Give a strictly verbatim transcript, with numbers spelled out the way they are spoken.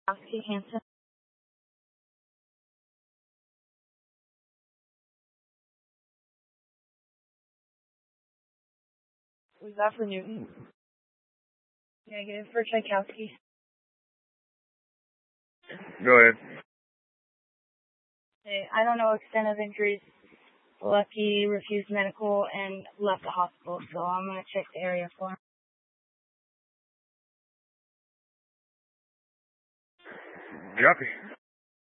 Tchaikovsky Hansen. Was that for Newton? Negative for Tchaikovsky. Go ahead. Hey, I don't know extent of injuries. Lucky refused medical and left the hospital, so I'm going to check the area for him. Copy.